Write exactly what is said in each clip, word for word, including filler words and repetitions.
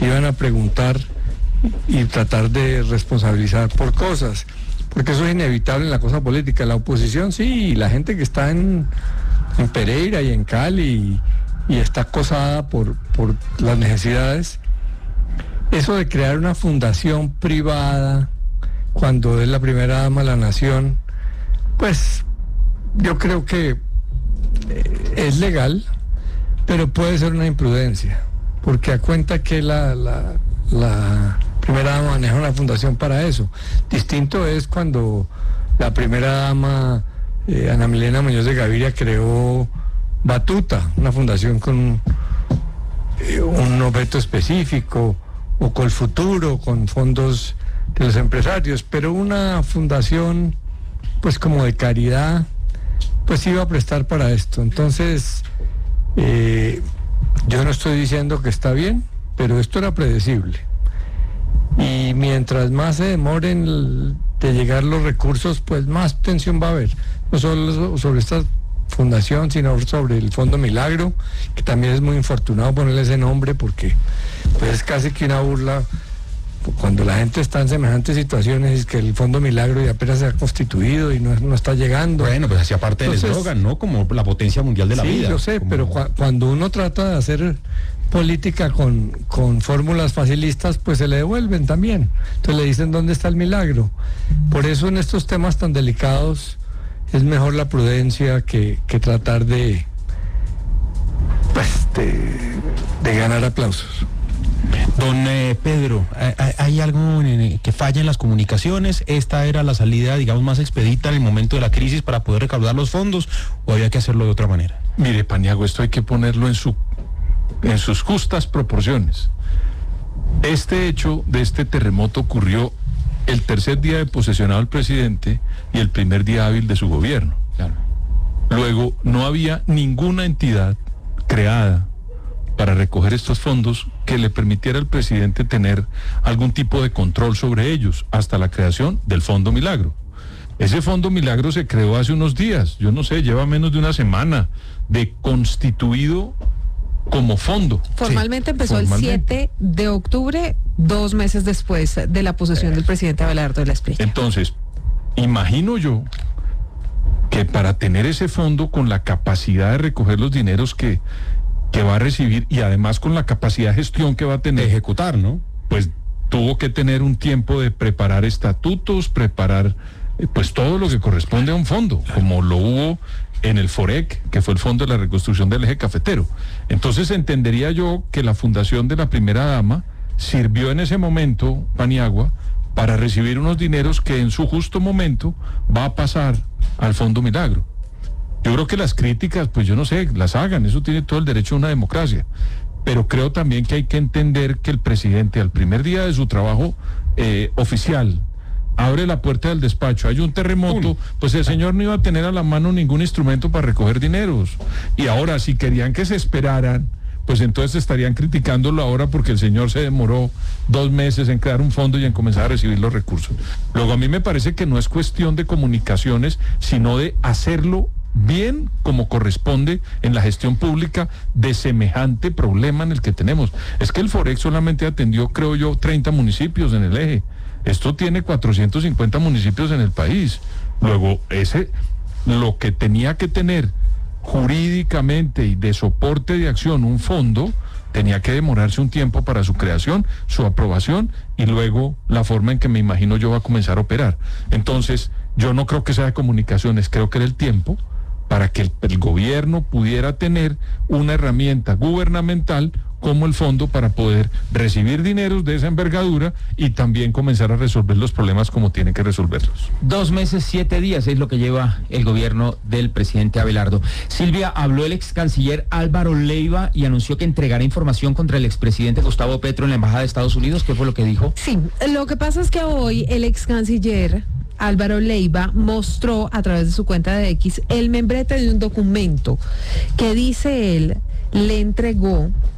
iban a preguntar y tratar de responsabilizar por cosas, porque eso es inevitable en la cosa política. La oposición sí, y la gente que está en, en Pereira y en Cali y, y está acosada por, por las necesidades. Eso de crear una fundación privada cuando es la primera dama de la nación, pues yo creo que es legal, pero puede ser una imprudencia, porque a cuenta que la, la, la primera dama maneja una fundación para eso. Distinto es cuando la primera dama, eh, Ana Milena Muñoz de Gaviria, creó Batuta, una fundación con eh, un objeto específico, o con el futuro, con fondos de los empresarios, pero una fundación pues como de caridad, pues iba a prestar para esto. Entonces, eh, yo no estoy diciendo que está bien, pero esto era predecible. Y mientras más se demoren de llegar los recursos, pues más tensión va a haber, no solo sobre esta fundación, sino sobre el Fondo Milagro, que también es muy infortunado ponerle ese nombre, porque pues es casi que una burla cuando la gente está en semejantes situaciones, y que el Fondo Milagro ya apenas se ha constituido y no, no está llegando. Bueno, pues hacía parte del eslogan, ¿no? Como la potencia mundial de la sí, vida. Sí, yo sé, como... pero cu cuando uno trata de hacer política con, con fórmulas facilistas, pues se le devuelven también. Entonces le dicen dónde está el milagro. Por eso en estos temas tan delicados es mejor la prudencia que, que tratar de, pues, de, de ganar aplausos. Don eh, Pedro, ¿hay, hay algo en, que falla en las comunicaciones? ¿Esta era la salida, digamos, más expedita en el momento de la crisis para poder recaudar los fondos, o había que hacerlo de otra manera? Mire, Paniagua, esto hay que ponerlo en, su, en sus justas proporciones. Este hecho de este terremoto ocurrió el tercer día de posesionado del presidente y el primer día hábil de su gobierno. Claro. Luego, no había ninguna entidad creada para recoger estos fondos que le permitiera al presidente tener algún tipo de control sobre ellos, hasta la creación del Fondo Milagro. Ese Fondo Milagro se creó hace unos días, yo no sé, lleva menos de una semana de constituido como fondo. Formalmente sí, empezó formalmente. el siete de octubre, dos meses después de la posesión del presidente Abelardo de la Espriella. Entonces, imagino yo que para tener ese fondo con la capacidad de recoger los dineros que, que va a recibir, y además con la capacidad de gestión que va a tener, de ejecutar, ¿no? Pues tuvo que tener un tiempo de preparar estatutos, preparar eh, pues todo lo que corresponde a un fondo, como lo hubo en el FOREC, que fue el Fondo de la Reconstrucción del Eje Cafetero. Entonces entendería yo que la fundación de la primera dama sirvió en ese momento, Paniagua, para recibir unos dineros que en su justo momento va a pasar al Fondo Milagro. Yo creo que las críticas, pues yo no sé, las hagan, eso tiene todo el derecho a una democracia, pero creo también que hay que entender que el presidente, al primer día de su trabajo eh, oficial, abre la puerta del despacho, hay un terremoto, pues el señor no iba a tener a la mano ningún instrumento para recoger dineros. Y ahora, si querían que se esperaran, pues entonces estarían criticándolo ahora porque el señor se demoró dos meses en crear un fondo y en comenzar a recibir los recursos. Luego, a mí me parece que no es cuestión de comunicaciones, sino de hacerlo bien como corresponde en la gestión pública de semejante problema en el que tenemos. Es que el FOREC solamente atendió, creo yo, treinta municipios en el eje. Esto tiene cuatrocientos cincuenta municipios en el país. Luego, ese, lo que tenía que tener jurídicamente y de soporte de acción un fondo, tenía que demorarse un tiempo para su creación, su aprobación y luego la forma en que me imagino yo va a comenzar a operar. Entonces, yo no creo que sea de comunicaciones, creo que era el tiempo para que el, el gobierno pudiera tener una herramienta gubernamental como el fondo para poder recibir dineros de esa envergadura y también comenzar a resolver los problemas como tienen que resolverlos. Dos meses, siete días es lo que lleva el gobierno del presidente Abelardo. Silvia, habló el ex canciller Álvaro Leiva y anunció que entregará información contra el expresidente Gustavo Petro en la Embajada de Estados Unidos. ¿Qué fue lo que dijo? Sí, lo que pasa es que hoy el ex canciller Álvaro Leiva mostró a través de su cuenta de X el membrete de un documento que, dice él, le entregó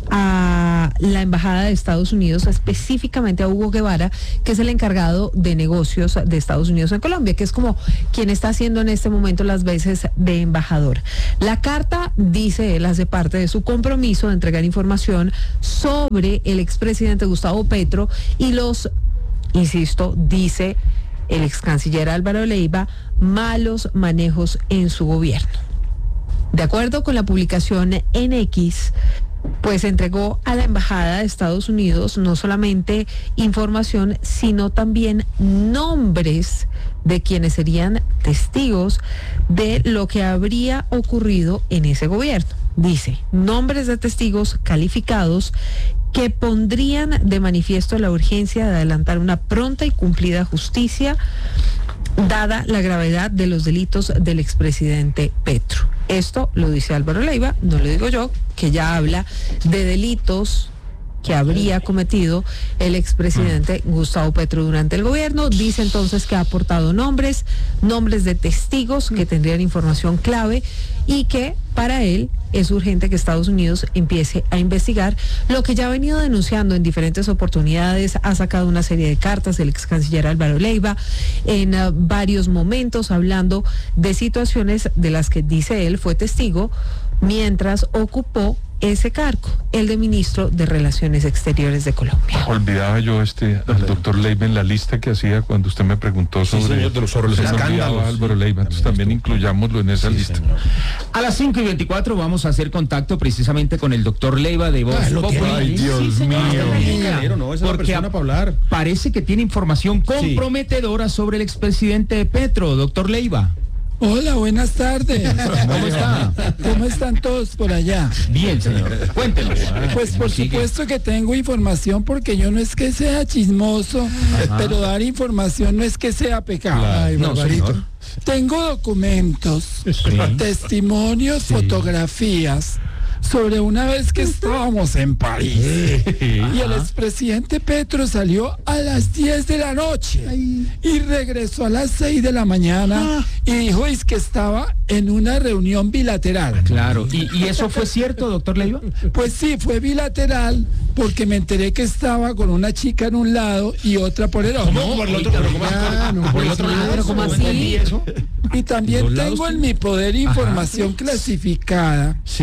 a la Embajada de Estados Unidos, específicamente a Hugo Guevara, que es el encargado de negocios de Estados Unidos en Colombia, que es como quien está haciendo en este momento las veces de embajador. La carta, dice él, hace parte de su compromiso de entregar información sobre el expresidente Gustavo Petro y los, insisto, dice el ex canciller Álvaro Leiva, malos manejos en su gobierno. De acuerdo con la publicación en X, pues entregó a la Embajada de Estados Unidos no solamente información, sino también nombres de quienes serían testigos de lo que habría ocurrido en ese gobierno. Dice, nombres de testigos calificados que pondrían de manifiesto la urgencia de adelantar una pronta y cumplida justicia, dada la gravedad de los delitos del expresidente Petro. Esto lo dice Álvaro Leiva, no lo digo yo, que ya habla de delitos que habría cometido el expresidente Gustavo Petro durante el gobierno. Dice entonces que ha aportado nombres, nombres de testigos que tendrían información clave y que para él es urgente que Estados Unidos empiece a investigar lo que ya ha venido denunciando en diferentes oportunidades. Ha sacado una serie de cartas el ex canciller Álvaro Leiva en uh, varios momentos hablando de situaciones de las que dice él fue testigo mientras ocupó ese cargo, el de ministro de Relaciones Exteriores de Colombia. Olvidaba yo este al doctor Leiva en la lista que hacía cuando usted me preguntó sobre, sí, señor, de los, sobre los se me olvidaba escándalos. Álvaro Leiva, entonces también incluyámoslo en esa Sí, lista. señor. A las cinco y veinticuatro vamos a hacer contacto precisamente con el doctor Leiva de Voz Ay, lo Populi. tiene. Ay, Dios Sí, señor, mío. usted me diga, No, esa es la porque persona para hablar. parece que tiene información Sí. comprometedora sobre el expresidente Petro, doctor Leiva. Hola, buenas tardes. ¿Cómo está? ¿Cómo están todos por allá? Bien, señor. Cuéntenos. Pues por Sigue. supuesto que tengo información porque yo no es que sea chismoso, pero dar información no es que sea pecado. Ay, No, Barbarito. señor. Tengo documentos, testimonios, fotografías sobre una vez que estábamos en París y el expresidente Petro salió a las diez de la noche y regresó a las seis de la mañana y dijo es que estaba en una reunión bilateral. Claro. ¿Y, y eso fue cierto, doctor Leiva? Pues sí, fue bilateral porque me enteré que estaba con una chica en un lado y otra por el otro. No, por el otro, pero ¿cómo así? Por el otro lado. Pero ¿cómo No así? entendí eso. Y también Dos lados, tengo sí. en mi poder información clasificada, Sí.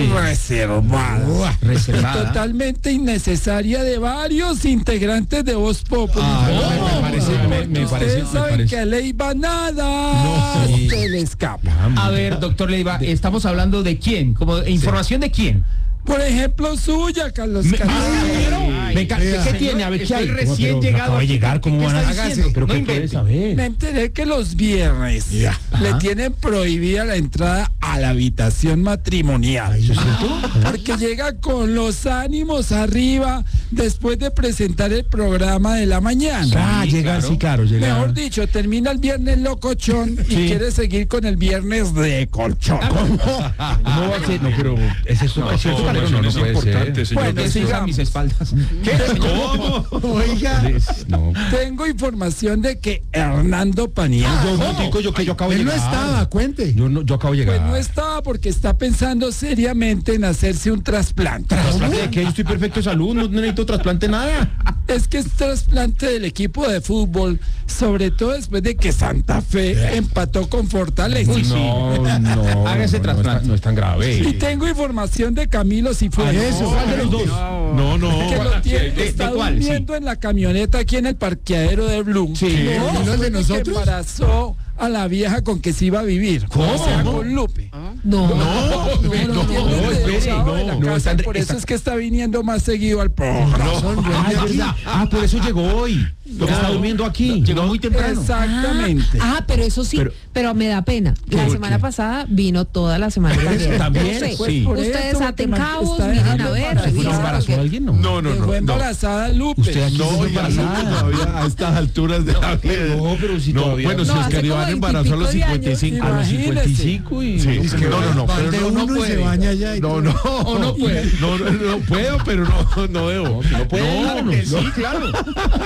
reservada, Reservada. totalmente innecesaria de varios integrantes de Voz Populi. Ah, ¿Cómo? me- me parece- me- me Porque parece- ustedes me saben parece. que a Leiva nada No, sí. se le escapa. A ver, doctor Leiva, estamos hablando de quién, como información de quién. Por ejemplo, suya, Carlos Me- Carlos. Ay, Venga, vea, ¿qué señor, tiene? A ver, ¿qué estoy hay? recién ¿Cómo, pero llegado acaba de aquí? llegar, ¿cómo ¿Qué van a está hágase? diciendo? ¿Pero No qué puede invente. saber? Me enteré que los viernes Ya. le Ajá. tienen prohibida la entrada a la habitación matrimonial. ¿Eso es cierto? Porque llega con los ánimos arriba después de presentar el programa de la mañana. Ah, Sí, llega, claro. sí, claro, llega. Mejor dicho, termina el viernes locochón y Sí. quiere seguir con el viernes de colchón. ¿Cómo va a ser? No, pero es eso, No, es eso, no, pero eso no, no no es puede importante, ser. señor. Bueno, ¿Qué sí, es a vamos. mis espaldas? ¿Qué? ¿Cómo? Oiga. No. Tengo información de que Hernando Paniagua Yo, un momentico, yo que yo acabo de Él no llegar. estaba, cuente. Yo, no, yo acabo de llegar. pues no estaba porque está pensando seriamente en hacerse un trasplante. ¿Trasplante de qué? Yo estoy perfecto de salud, no necesito trasplante nada. Es que es trasplante del equipo de fútbol, sobre todo después de que Santa Fe empató con Fortaleza. No, no. Hágase no, trasplante. No, es- no es tan grave. Y tengo información de Camilo Cifuentes. Eso, ¿Cuál de los dos? No, no. Que lo tiene, ¿De- de está cuál? durmiendo en la camioneta aquí en el parqueadero de Blue. Sí. No, ¿No es de fue que nosotros? embarazó a la vieja con que se iba a vivir. ¿Cómo? O sea, con Lupe. No, No, no, no, tiene no, el espere, chavo de la no, no, casa, está- por eso está- es que está viniendo más seguido al programa. Ah, es verdad. Ah, por eso llegó hoy. Porque está durmiendo aquí. Llegó muy temprano. Exactamente. Ah, pero eso sí, Pero- pero, me da pena. La ¿Por semana qué? pasada vino toda la semana. también. También, No sé, pues, sí. por Ustedes eso, aten porque cabos, está miren a dejando ver, embarazada. ¿Fue revisen. embarazó a alguien? No. No, no, Dejó no. no. embarazada Lupe. Usted aquí No, no, ya embarazada. todavía a estas alturas de la vida. No, pero si No, todavía. bueno, No, si es hace que como Iván embarazó a los veintipico de cincuenta y cinco. años. A los cincuenta y cinco y... Sí, es que no, no, no, Van pero de no, no uno y puede. se baña ya y No, todo. no. ¿O no puede? No, no, no puedo, pero no, no debo. No puede, No, claro, no, sí, claro.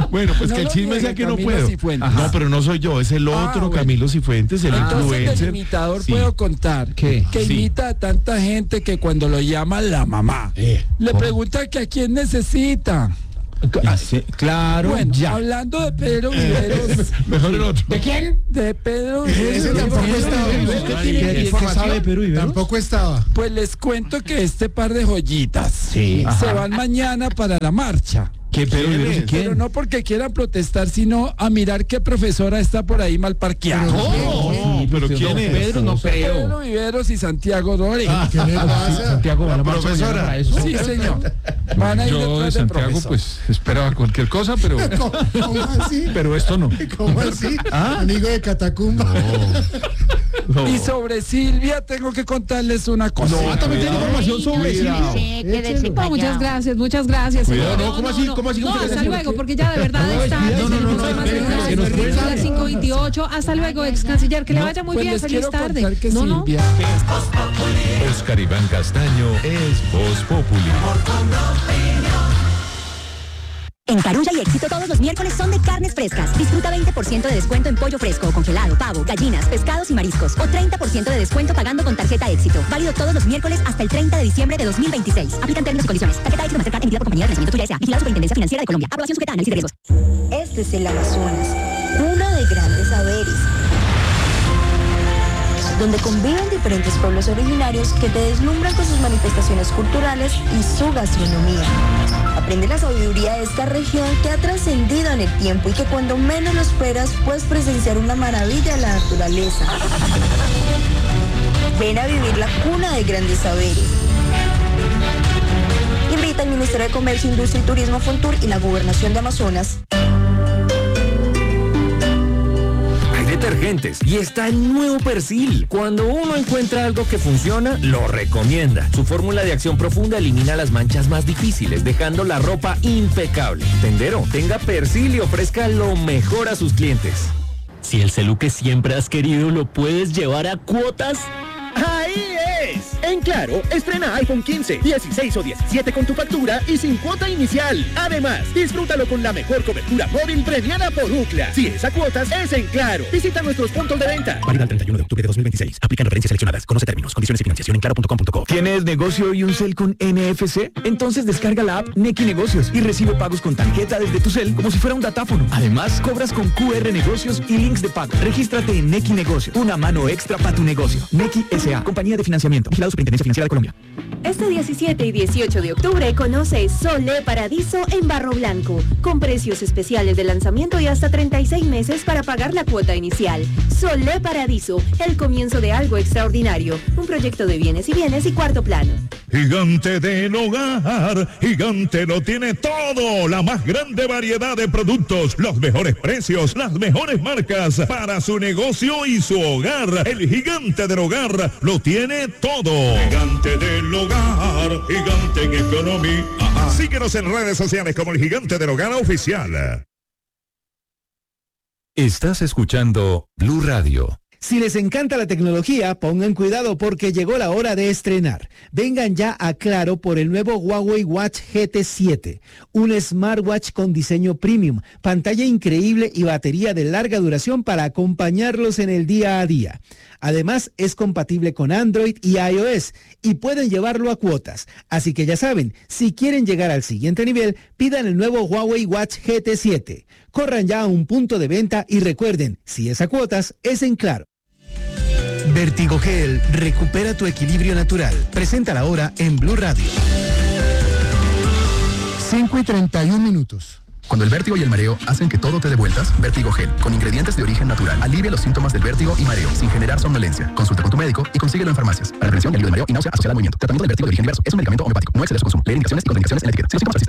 Bueno, pues No que el lo chisme niegue, sea que no Camilo puedo. Cifuentes. No, pero no soy yo, es el Ah, otro bueno. Camilo Cifuentes, el Entonces el influencer. imitador Sí. puedo contar ¿Qué? que Sí. imita a tanta gente que cuando lo llama la mamá, Eh, le pregunta que a quién necesita. Ah, sí, claro, Bueno, ya. hablando de Pedro Viveros, Mejor el otro. ¿De quién? de Pedro Ese Viveros, tampoco estaba. ¿Usted tiene ¿Qué- qué información? sabe Perú y Tampoco estaba. pues les cuento que este par de joyitas Sí. se van mañana para la marcha. ¿Qué Pedro ¿Quién Viveros y es? quién? Pero no porque quieran protestar, sino a mirar qué profesora está por ahí mal parqueada. No, pero ¿quién es? Pedro, no creo. Pedro Viveros y Santiago Dore. ¿Qué le pasa? Santiago va a la marcha profesora. mañana para eso. Sí, señor. Van a ir Yo de detrás del Santiago profesor. pues esperaba cualquier cosa, pero, ¿Cómo, cómo así? pero esto no. ¿Cómo así? Amigo de Catacumba. Y sobre Silvia tengo que contarles una cosa. Ah, también tiene información sobre Cuidado. sí. No, muchas gracias, muchas gracias. Cuidado, señor. no, ¿cómo así? ¿Cómo así? No, ¿Cómo hasta así? luego, porque ya de verdad No, está. no, no, tenemos no, temas espere, de que nos cuente. a las cinco veintiocho. Hasta luego, ex canciller. Que le No, vaya muy pues bien. les Feliz quiero tarde. contar que No, no. Silvia. Oscar Iván Castaño es Voz Populi. En Carulla y Éxito todos los miércoles son de carnes frescas. Disfruta veinte por ciento de descuento en pollo fresco, congelado, pavo, gallinas, pescados y mariscos. O treinta por ciento de descuento pagando con tarjeta Éxito. Válido todos los miércoles hasta el treinta de diciembre de dos mil veintiséis. Aplican términos y condiciones. Tarjeta Éxito Mastercard emitida por Compañía de Financiamiento Tuya S A. Vigilada Superintendencia Financiera de Colombia. Aprobación sujeta a análisis de riesgos. Este es el Amazonas, cuna de grandes saberes, donde conviven diferentes pueblos originarios que te deslumbran con sus manifestaciones culturales y su gastronomía. Aprende la sabiduría de esta región que ha trascendido en el tiempo y que cuando menos lo esperas puedes presenciar una maravilla de la naturaleza. Ven a vivir la cuna de grandes saberes. Invita al Ministerio de Comercio, Industria y Turismo, Fontur y la Gobernación de Amazonas. Detergentes y está el nuevo Persil. Cuando uno encuentra algo que funciona, lo recomienda. Su fórmula de acción profunda elimina las manchas más difíciles, dejando la ropa impecable. Tendero, tenga Persil y ofrezca lo mejor a sus clientes. Si el celu que siempre has querido lo puedes llevar a cuotas. ¡Ahí es! En Claro, estrena iPhone quince, dieciséis o diecisiete con tu factura y sin cuota inicial. Además, disfrútalo con la mejor cobertura móvil premiada por Ookla. Si es a cuotas, es en Claro. Visita nuestros puntos de venta. Válida el treinta y uno de octubre de dos mil veintiséis. Aplican referencias seleccionadas. Conoce términos, condiciones y financiación en claro punto com punto co. ¿Tienes negocio y un cel con N F C? Entonces descarga la app Nequi Negocios y recibe pagos con tarjeta desde tu cel como si fuera un datáfono. Además, cobras con Q R Negocios y links de pago. Regístrate en Nequi Negocios. Una mano extra para tu negocio. Nequi S A. Compañía de Financiamiento. Vigilado Superintendencia Financiera de Colombia. Este diecisiete y dieciocho de octubre conoce Solé Paradiso en Barro Blanco, con precios especiales de lanzamiento y hasta treinta y seis meses para pagar la cuota inicial. Solé Paradiso, el comienzo de algo extraordinario, un proyecto de bienes y bienes y cuarto plano. Gigante del Hogar, Gigante lo tiene todo, la más grande variedad de productos, los mejores precios, las mejores marcas para su negocio y su hogar. El Gigante del Hogar lo tiene todo. Gigante del Hogar, Gigante en economía. Síguenos en redes sociales como el Gigante del Hogar Oficial. Estás escuchando Blue Radio. Si les encanta la tecnología, pongan cuidado porque llegó la hora de estrenar. Vengan ya a Claro por el nuevo Huawei Watch G T siete, un smartwatch con diseño premium, pantalla increíble y batería de larga duración para acompañarlos en el día a día. Además, es compatible con Android y iOS y pueden llevarlo a cuotas. Así que ya saben, si quieren llegar al siguiente nivel, pidan el nuevo Huawei Watch G T siete. Corran ya a un punto de venta y recuerden, si es a cuotas, es en Claro. Vertigogel, recupera tu equilibrio natural. Preséntala ahora en Blue Radio. cinco y treinta y un minutos. Cuando el vértigo y el mareo hacen que todo te dé vueltas, Vertigogel, con ingredientes de origen natural, alivia los síntomas del vértigo y mareo sin generar somnolencia. Consulta con tu médico y consíguelo en farmacias. Para prevención y alivio de mareo y náusea asociada al movimiento. Tratamiento del vértigo de origen diverso. Es un medicamento homeopático. No excede su consumo. Leer indicaciones y contraindicaciones en la etiqueta. Si los síntomas persisten